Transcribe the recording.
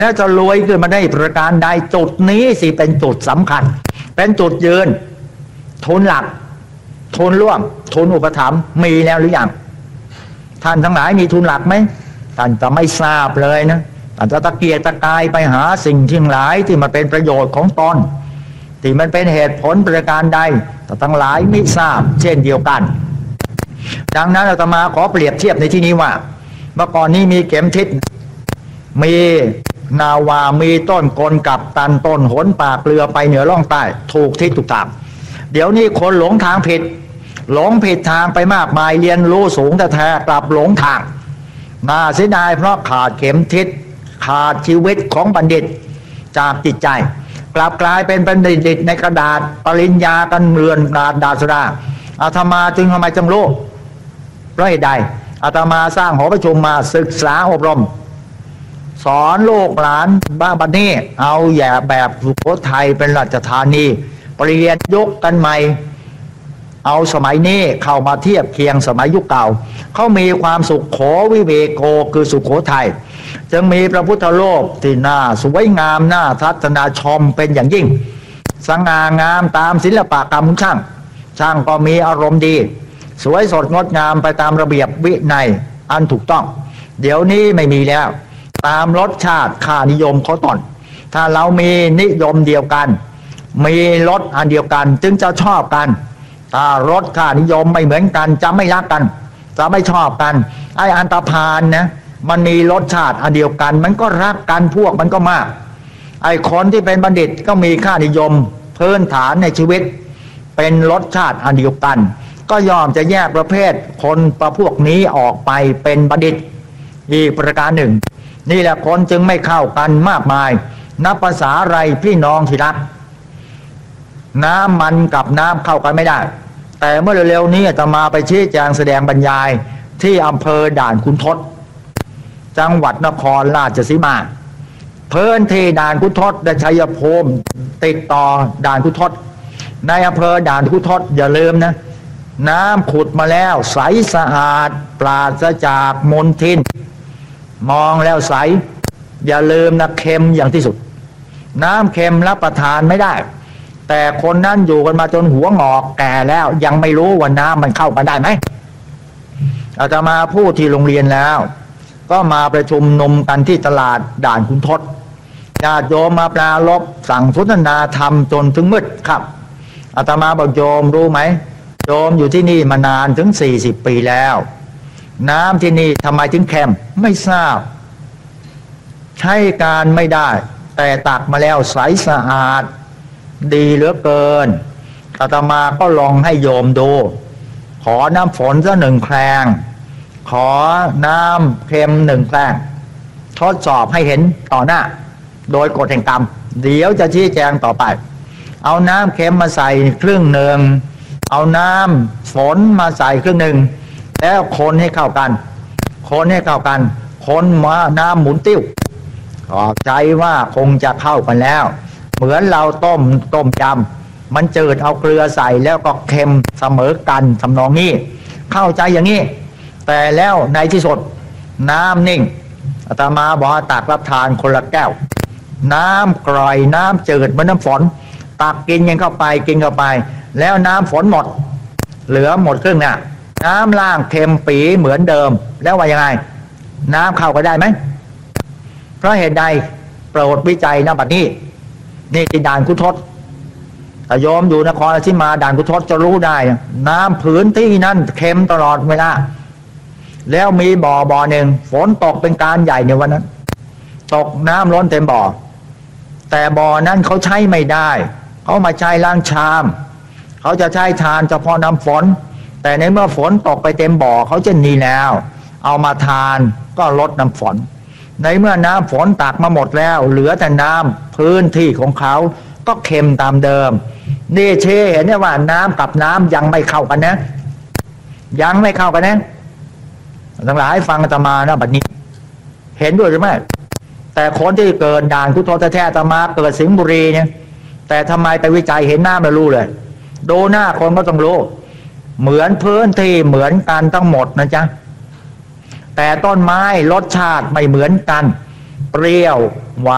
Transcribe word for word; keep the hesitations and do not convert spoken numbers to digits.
แล้วจะรวยขึ้นมาได้ประการใดจุดนี้สิเป็นจุดสำคัญเป็นจุดยืนทุนหลักทุนร่วมทุนอุปถัมภ์มีแล้วหรือยังท่านทั้งหลายมีทุนหลักไหมท่านจะไม่ทราบเลยนะท่านจะตะเกียกตะกายไปหาสิ่งทั้งหลายที่มันเป็นประโยชน์ของตนที่มันเป็นเหตุผลประการใดแต่ทั้งหลายไม่ทราบเช่นเดียวกันดังนั้นอาตมาขอเปรียบเทียบในที่นี้ว่าเมื่อก่อนนี้มีเข็มทิศมีนาวามีต้นกลกับตันต้นหนปากเรือไปเหนือล่องใต้ถูกทิศถูกทางเดี๋ยวนี้คนหลงทางผิดหลงผิดทางไปมากมายเรียนรู้สูงแต่แท้กลับหลงทางน่าเสียดายเพราะขาดเข็มทิศขาดชีวิตของบัณฑิตจากจิตใจกลับกลายเป็นบัณฑิตในกระดาษปริญญากันเรือนกระดาษสดาอาตมาจึงทำไมจังรู้เพราะเหตุใดอาตมาสร้างหอประชุมมาศึกษาอบรมสอนลูกหลานบ้าบันนี้เอาอย่าแบบสุโขทัยเป็นราชธานีเปลี่ยนยุคกันใหม่เอาสมัยนี้เข้ามาเทียบเคียงสมัยยุคเก่าเขามีความสุขโขวิเวโกคือสุโขทัยจึงมีพระพุทธรูปที่น่าสวยงามน่าทัศนาชมเป็นอย่างยิ่งสง่างามตามศิลปกรรมของช่างช่างก็มีอารมณ์ดีสวยสดงดงามไปตามระเบียบวินัยอันถูกต้องเดี๋ยวนี้ไม่มีแล้วตามรสชาติค่านิยมเขาต้นถ้าเรามีนิยมเดียวกันมีรสอันเดียวกันจึงจะชอบกันถ้ารสค่านิยมไม่เหมือนกันจะไม่รักกันจะไม่ชอบกันไอ้อันตพาลนะมันมีรสชาติอันเดียวกันมันก็รักกันพวกมันก็มากไอ้คนที่เป็นบัณฑิตก็มีค่านิยมพื้นฐานในชีวิตเป็นรสชาติอันเดียวกันก็ยอมจะแยกประเภทคนประพวกนี้ออกไปเป็นบัณฑิตอีกประการหนึ่งนี่แหละคนจึงไม่เข้ากันมากมายนับภาษาอะไรพี่น้องที่รักน้ำมันกับน้ำเข้ากันไม่ได้แต่เมื่อเร็วๆนี้อาตมาไปชี้แจงแสดงบรรยายที่อำเภอด่านขุนทดจังหวัดนครราชสีมาเพิ่นที่ด่านขุนทดและชัยภูมิติดต่อด่านขุนทดในอำเภอด่านขุนทดอย่าลืมนะน้ำขุดมาแล้วใสสะอาดปราศจากมลทินมองแล้วใสอย่าลืมนะเค็มอย่างที่สุดน้ำเค็มรับประทานไม่ได้แต่คนนั้นอยู่กันมาจนหัวงอกแก่แล้วยังไม่รู้ว่าน้ำมันเข้ากันได้ไหมอาตมาพูดที่โรงเรียนแล้วก็มาประชุมนุมกันที่ตลาดด่านขุนทดญาติโยมมาปราลบสั่งสนทนาธรรมจนถึงมืดครับอาตมาบอกโยมรู้ไหมโยมอยู่ที่นี่มานานถึงสี่สิบปีแล้วน้ำที่นี่ทำไมถึงเค็มไม่ทราบใช้การไม่ได้แต่ตักมาแล้วใสสะอาดดีเหลือเกินอาตมาก็ลองให้โยมดูขอน้ำฝนสักหนึ่งแคลงขอน้ำเค็มหนึ่งแคลงทดสอบให้เห็นต่อหน้าโดยกฎแห่งกรรมเดี๋ยวจะชี้แจงต่อไปเอาน้ำเค็มมาใส่ครึ่งหนึ่งเอาน้ำฝนมาใส่ครึ่งหนึ่งแล้วคนให้เข้ากันคนให้เข้ากันคนมาน้ำหมุนติ้วขอบใจว่าคงจะเข้ากันแล้วเหมือนเราต้มต้มยำมันจืดเอาเกลือใส่แล้วก็เค็มเสมอกันทำนองนี้เข้าใจอย่างนี้แต่แล้วในที่สุดน้ำนิ่งอาตมาบอกตักรับทานคนละแก้วน้ำกร่อยน้ำจืดเหมือนน้ำฝนตักกินกันเข้าไปกินเข้าไปแล้วน้ำฝนหมดเหลือหมดครึ่งน่ะน้ำล่างเค็มปีเหมือนเดิมแล้วว่ายังไงน้ำเข้ากันได้ไหมเพราะเหตุใดโปรดวิจัยณบัดนี้นี่ที่ด่านขุนทดแต่โยมอยู่นครราชสีมาด่านขุนทดจะรู้ได้น้ำผืนที่นั่นเค็มตลอดเวลาแล้วมีบ่อบ่อหนึ่งฝนตกเป็นการใหญ่ในวันนั้นตกน้ำล้นเต็มบ่อแต่บ่อนั้นเขาใช้ไม่ได้เขามาใช้ล้างชามเขาจะใช้ทานเฉพาะน้ำฝนแต่ในเมื่อฝนตกไปเต็มบ่อเขาจะหนีแล้วเอามาทานก็ลดน้ำฝนในเมื่อน้ำฝนตักมาหมดแล้วเหลือแต่น้ำพื้นที่ของเขาก็เค็มตามเดิมนี่เช่เห็นได้ว่าน้ำกับน้ำยังไม่เข้ากันนะยังไม่เข้ากันนะทั้งหลายฟังอาตมานะบัดนี้เห็นด้วยหรือไม่แต่คนที่เกิดด่านขุนทดแท้ๆอาตมาเกิดสิงห์บุรีเนี่ยแต่ทำไมไปวิจัยเห็นหน้าไม่รู้เลยดูหน้าคนก็ต้องรู้เหมือนพื้นที่เหมือนกันทั้งหมดนะจ๊ะแต่ต้นไม้รสชาติไม่เหมือนกันเปรี้ยวหวาน